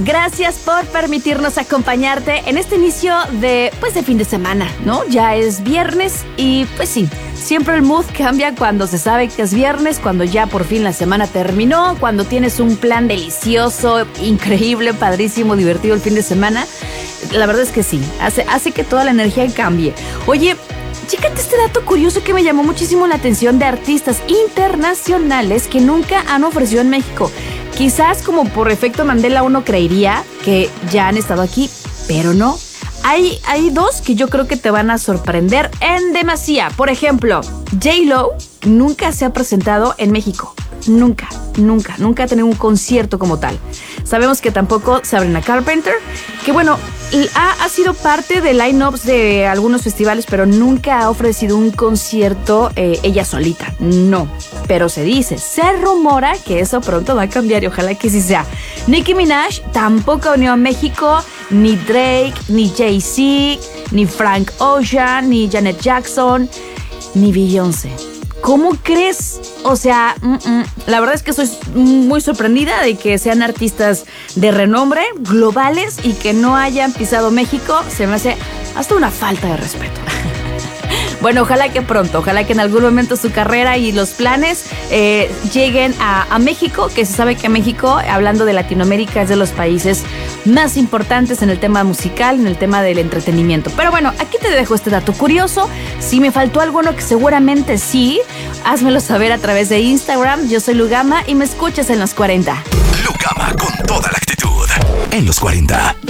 Gracias por permitirnos acompañarte en este inicio de fin de semana, ¿no? Ya es viernes y pues sí, siempre el mood cambia cuando se sabe que es viernes, cuando ya por fin la semana terminó, cuando tienes un plan delicioso, increíble, padrísimo, divertido el fin de semana. La verdad es que sí, hace que toda la energía cambie. Oye, chécate este dato curioso que me llamó muchísimo la atención de artistas internacionales que nunca han ofrecido en México. Quizás como por efecto Mandela uno creería que ya han estado aquí, pero no. Hay dos que yo creo que te van a sorprender en demasía. Por ejemplo, J-Lo nunca se ha presentado en México. Nunca ha tenido un concierto como tal. Sabemos que tampoco Sabrina Carpenter, que bueno, ha sido parte de line-ups de algunos festivales, pero nunca ha ofrecido un concierto ella solita. No, pero se rumora que eso pronto va a cambiar y ojalá que sí sea. Nicki Minaj tampoco ha venido a México, ni Drake, ni Jay-Z, ni Frank Ocean, ni Janet Jackson, ni Beyoncé. ¿Cómo crees? O sea, la verdad es que soy muy sorprendida de que sean artistas de renombre, globales, y que no hayan pisado México. Se me hace hasta una falta de respeto. Bueno, ojalá que pronto, ojalá que en algún momento su carrera y los planes lleguen a México, que se sabe que México, hablando de Latinoamérica, es de los países más importantes en el tema musical, en el tema del entretenimiento. Pero bueno, aquí te dejo este dato curioso. Si me faltó alguno, que seguramente sí, házmelo saber a través de Instagram. Yo soy Lugama y me escuchas en Los 40. Lugama con toda la actitud en Los 40.